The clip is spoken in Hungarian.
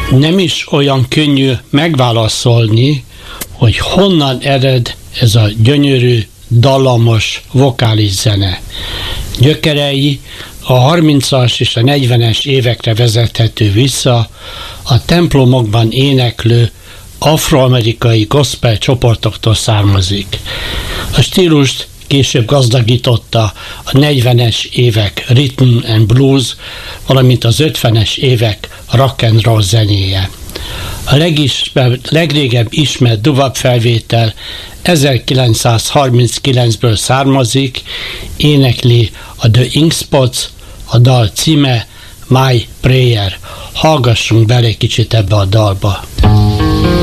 Nem is olyan könnyű megválaszolni, hogy honnan ered ez a gyönyörű, dallamos, vokális zene. Gyökerei a 30-as és a 40-es évekre vezethető vissza, a templomokban éneklő afroamerikai gospel csoportoktól származik. A stílust később gazdagította a 40-es évek rhythm and blues, valamint az 50-es évek rock and roll zenéje. A legrégebb ismert doo-wop felvétel 1939-ből származik, énekli a The Ink Spots, a dal címe My Prayer. Hallgassunk bele egy kicsit ebbe a dalba.